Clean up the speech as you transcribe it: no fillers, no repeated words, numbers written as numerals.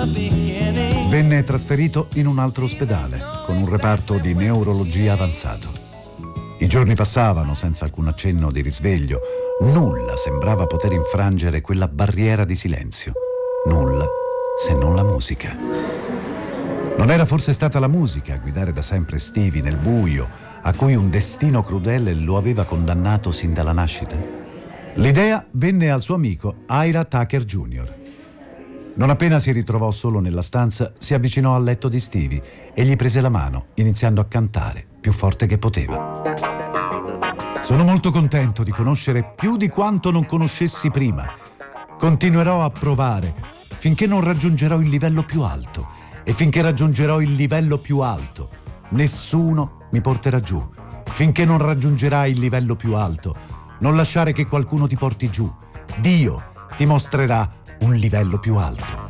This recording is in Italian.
Venne trasferito in un altro ospedale, con un reparto di neurologia avanzato. I giorni passavano senza alcun accenno di risveglio. Nulla sembrava poter infrangere quella barriera di silenzio. Nulla, se non la musica. Non era forse stata la musica a guidare da sempre Stevie nel buio, a cui un destino crudele lo aveva condannato sin dalla nascita? L'idea venne al suo amico Ira Tucker Jr. Non appena si ritrovò solo nella stanza, si avvicinò al letto di Stevie e gli prese la mano, iniziando a cantare più forte che poteva. Sono molto contento di conoscere più di quanto non conoscessi prima. Continuerò a provare finché non raggiungerò il livello più alto, e finché raggiungerò il livello più alto, nessuno mi porterà giù. Finché non raggiungerai il livello più alto, non lasciare che qualcuno ti porti giù. Dio ti mostrerà un livello più alto.